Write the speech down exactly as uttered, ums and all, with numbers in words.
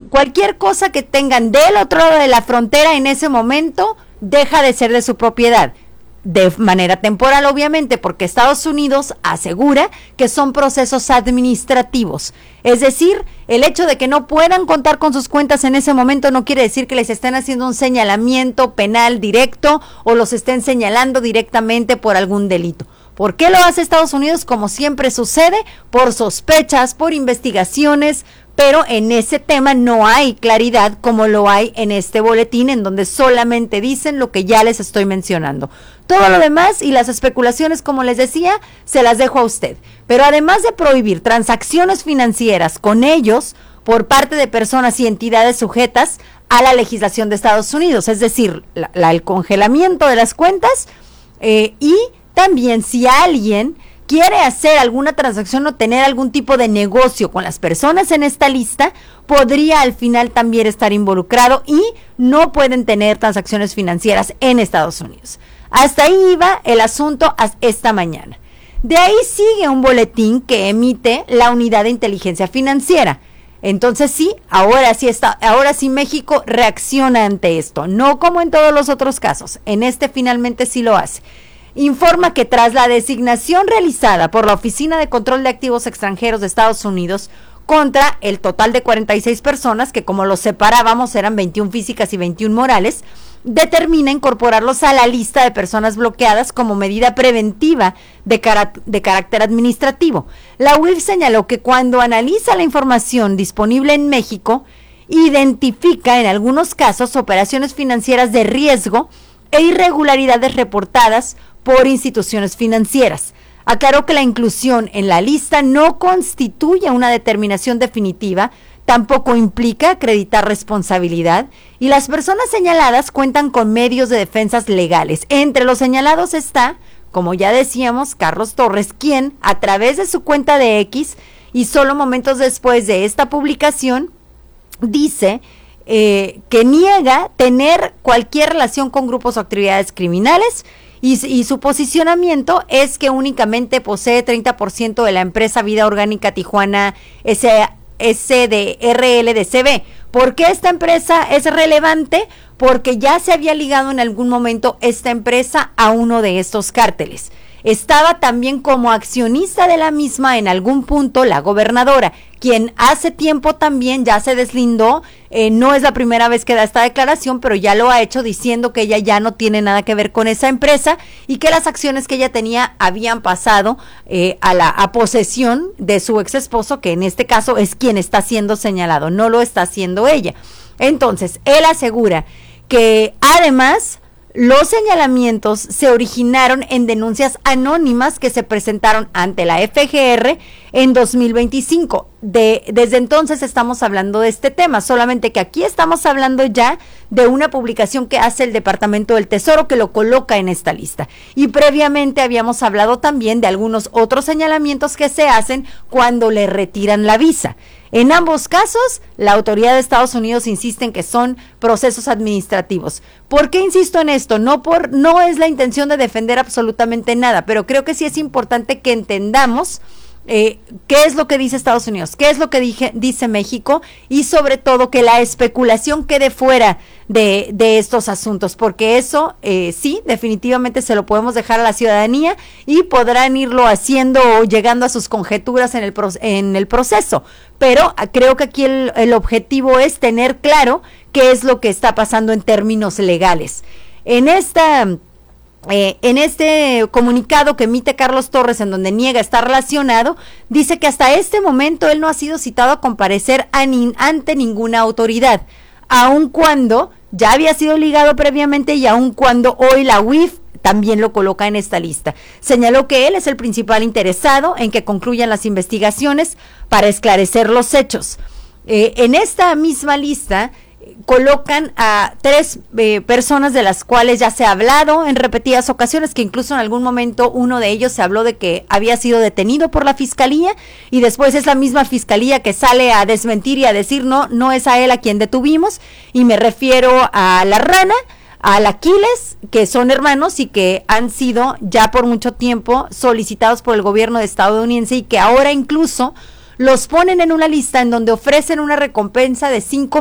cualquier cosa que tengan del otro lado de la frontera en ese momento deja de ser de su propiedad. De manera temporal, obviamente, porque Estados Unidos asegura que son procesos administrativos. Es decir, el hecho de que no puedan contar con sus cuentas en ese momento no quiere decir que les estén haciendo un señalamiento penal directo o los estén señalando directamente por algún delito. ¿Por qué lo hace Estados Unidos? Como siempre sucede, por sospechas, por investigaciones, pero en ese tema no hay claridad como lo hay en este boletín, en donde solamente dicen lo que ya les estoy mencionando. Todo lo demás y las especulaciones, como les decía, se las dejo a usted. Pero además de prohibir transacciones financieras con ellos por parte de personas y entidades sujetas a la legislación de Estados Unidos, es decir, la, la, el congelamiento de las cuentas, eh, y también si alguien quiere hacer alguna transacción o tener algún tipo de negocio con las personas en esta lista, podría al final también estar involucrado y no pueden tener transacciones financieras en Estados Unidos. Hasta ahí iba el asunto esta mañana. De ahí sigue un boletín que emite la Unidad de Inteligencia Financiera. Entonces sí, ahora sí está, ahora sí México reacciona ante esto, no como en todos los otros casos. En este finalmente sí lo hace. Informa que tras la designación realizada por la Oficina de Control de Activos Extranjeros de Estados Unidos contra el total de cuarenta y seis personas, que como los separábamos eran veintiuna físicas y veintiuna morales, determina incorporarlos a la lista de personas bloqueadas como medida preventiva de, cara- de carácter administrativo. La U I F señaló que cuando analiza la información disponible en México, identifica en algunos casos operaciones financieras de riesgo e irregularidades reportadas por instituciones financieras. Aclaró que la inclusión en la lista no constituye una determinación definitiva, tampoco implica acreditar responsabilidad y las personas señaladas cuentan con medios de defensas legales. Entre los señalados está, como ya decíamos, Carlos Torres, quien a través de su cuenta de X y solo momentos después de esta publicación dice eh, que niega tener cualquier relación con grupos o actividades criminales. Y, y su posicionamiento es que únicamente posee treinta por ciento de la empresa Vida Orgánica Tijuana S D R L D C B. ¿Por qué esta empresa es relevante? Porque ya se había ligado en algún momento esta empresa a uno de estos cárteles. Estaba también como accionista de la misma en algún punto la gobernadora, quien hace tiempo también ya se deslindó, eh, no es la primera vez que da esta declaración, pero ya lo ha hecho diciendo que ella ya no tiene nada que ver con esa empresa y que las acciones que ella tenía habían pasado eh, a la a posesión de su ex esposo, que en este caso es quien está siendo señalado, no lo está haciendo ella. Entonces, él asegura que además los señalamientos se originaron en denuncias anónimas que se presentaron ante la F G R en dos mil veinticinco. De, desde entonces estamos hablando de este tema, solamente que aquí estamos hablando ya de una publicación que hace el Departamento del Tesoro que lo coloca en esta lista. Y previamente habíamos hablado también de algunos otros señalamientos que se hacen cuando le retiran la visa. En ambos casos, la autoridad de Estados Unidos insiste en que son procesos administrativos. ¿Por qué insisto en esto? No por, no es la intención de defender absolutamente nada, pero creo que sí es importante que entendamos eh, qué es lo que dice Estados Unidos, qué es lo que dije, dice México y sobre todo que la especulación quede fuera de, de estos asuntos, porque eso eh, sí, definitivamente se lo podemos dejar a la ciudadanía y podrán irlo haciendo o llegando a sus conjeturas en el, en el proceso. Pero creo que aquí el, el objetivo es tener claro qué es lo que está pasando en términos legales. En esta, eh, en este comunicado que emite Carlos Torres, en donde niega estar relacionado, dice que hasta este momento él no ha sido citado a comparecer a ni, ante ninguna autoridad, aun cuando ya había sido ligado previamente y aun cuando hoy la U I F también lo coloca en esta lista. Señaló que él es el principal interesado en que concluyan las investigaciones para esclarecer los hechos. Eh, en esta misma lista eh, colocan a tres eh, personas de las cuales ya se ha hablado en repetidas ocasiones, que incluso en algún momento uno de ellos se habló de que había sido detenido por la fiscalía y después es la misma fiscalía que sale a desmentir y a decir no, no es a él a quien detuvimos, y me refiero a La Rana, al Aquiles, que son hermanos y que han sido ya por mucho tiempo solicitados por el gobierno estadounidense y que ahora incluso los ponen en una lista en donde ofrecen una recompensa de cinco